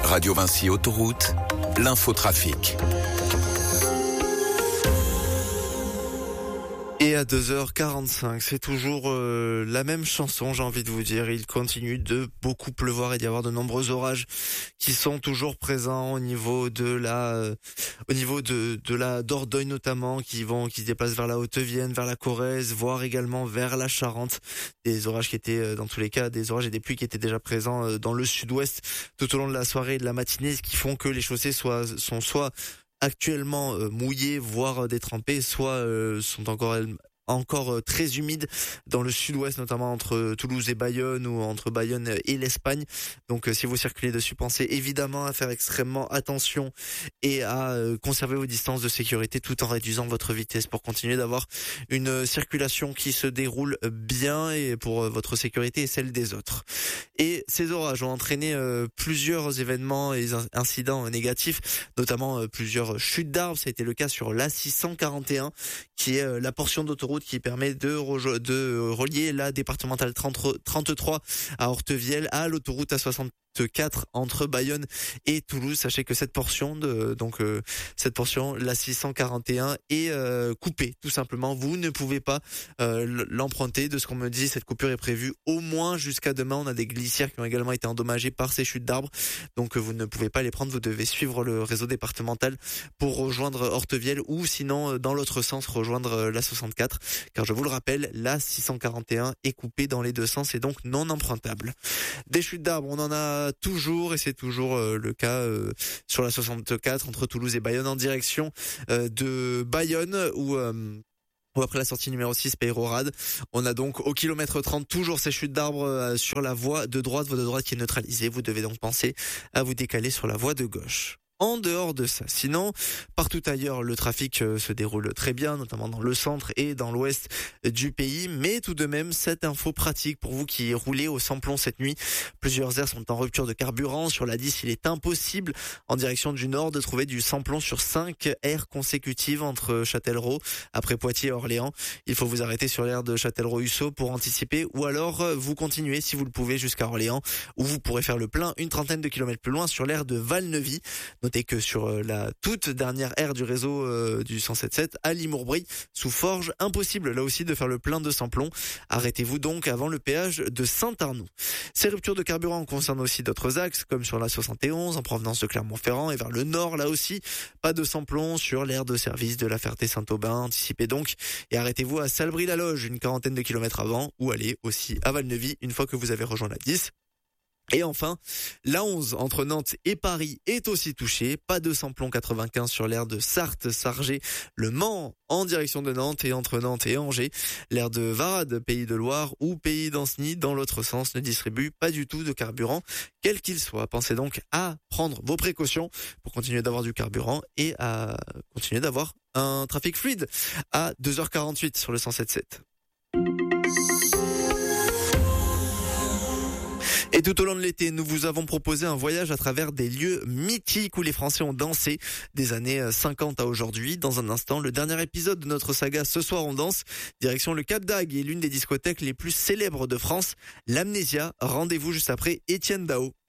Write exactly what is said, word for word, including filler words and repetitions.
Radio Vinci Autoroute, l'infotrafic. Et à deux heures quarante-cinq, c'est toujours euh, la même chanson, j'ai envie de vous dire. Il continue de beaucoup pleuvoir et d'y avoir de nombreux orages qui sont toujours présents au niveau de la, euh, au niveau de de la Dordogne notamment, qui vont, qui se déplacent vers la Haute-Vienne, vers la Corrèze, voire également vers la Charente. Des orages qui étaient, euh, dans tous les cas, des orages et des pluies qui étaient déjà présents euh, dans le sud-ouest tout au long de la soirée et de la matinée, ce qui font que les chaussées soient, sont soit actuellement euh, mouillées, voire euh, détrempées, soit euh, sont encore elles, encore euh, très humides dans le sud-ouest, notamment entre Toulouse et Bayonne ou entre Bayonne et l'Espagne. Donc euh, si vous circulez dessus, pensez évidemment à faire extrêmement attention et à euh, conserver vos distances de sécurité tout en réduisant votre vitesse pour continuer d'avoir une euh, circulation qui se déroule bien et pour euh, votre sécurité et celle des autres. Et ces orages ont entraîné euh, plusieurs événements et incidents négatifs, notamment euh, plusieurs chutes d'arbres. Ça a été le cas sur l'A six cent quarante et un, qui est euh, la portion d'autoroute qui permet de, rejo- de relier la départementale trente, trente-trois à Ortevielle à l'autoroute A soixante-quatre entre Bayonne et Toulouse. Sachez que cette portion de donc euh, cette portion l'A six cent quarante et un est euh, coupée tout simplement. Vous ne pouvez pas euh, l'emprunter. De ce qu'on me dit, cette coupure est prévue au moins jusqu'à demain. On a des glissières qui ont également été endommagées par ces chutes d'arbres, donc euh, vous ne pouvez pas les prendre. Vous devez suivre le réseau départemental pour rejoindre Ortevielle ou sinon euh, dans l'autre sens rejoindre euh, l'A soixante-quatre, car je vous le rappelle, l'A six cent quarante et un est coupée dans les deux sens et donc non empruntable. Des chutes d'arbres, on en a toujours et c'est toujours euh, le cas euh, sur la soixante-quatre entre Toulouse et Bayonne en direction euh, de Bayonne où euh, ou après la sortie numéro six, Peyrorade. On a donc au kilomètre trente toujours ces chutes d'arbres euh, sur la voie de droite, voie de droite qui est neutralisée. Vous devez donc penser à vous décaler sur la voie de gauche. En dehors de ça, sinon, partout ailleurs, le trafic se déroule très bien, notamment dans le centre et dans l'ouest du pays. Mais tout de même, cette info pratique pour vous qui roulez au samplon cette nuit. Plusieurs aires sont en rupture de carburant. Sur la dix, il est impossible, en direction du nord, de trouver du samplon sur cinq aires consécutives entre Châtellerault, après Poitiers et Orléans. Il faut vous arrêter sur l'aire de Châtellerault-Hussaux pour anticiper, ou alors vous continuez, si vous le pouvez, jusqu'à Orléans, où vous pourrez faire le plein une trentaine de kilomètres plus loin sur l'aire de Valneuvy. Notez que sur la toute dernière aire du réseau euh, du cent sept sept à Limours-Brie, sous Forges, impossible là aussi de faire le plein de samplon. Arrêtez-vous donc avant le péage de Saint-Arnoux. Ces ruptures de carburant concernent aussi d'autres axes, comme sur la soixante et onze en provenance de Clermont-Ferrand et vers le nord, là aussi, pas de samplon sur l'aire de service de la Ferté-Saint-Aubin. Anticipez donc et arrêtez-vous à Salbris-la-Loge, une quarantaine de kilomètres avant, ou allez aussi à Valneuvy une fois que vous avez rejoint la dix. Et enfin, la onze entre Nantes et Paris est aussi touchée. Pas de samplon quatre-vingt-quinze sur l'aire de Sarthe-Sargé, le Mans en direction de Nantes et entre Nantes et Angers. L'aire de Varade, Pays de Loire ou Pays d'Ancenis dans l'autre sens ne distribue pas du tout de carburant, quel qu'il soit. Pensez donc à prendre vos précautions pour continuer d'avoir du carburant et à continuer d'avoir un trafic fluide à deux heures quarante-huit sur le cent sept sept. Et tout au long de l'été, nous vous avons proposé un voyage à travers des lieux mythiques où les Français ont dansé des années cinquante à aujourd'hui. Dans un instant, le dernier épisode de notre saga Ce soir on danse, direction le Cap d'Agde et l'une des discothèques les plus célèbres de France, l'Amnésia. Rendez-vous juste après Étienne Dao.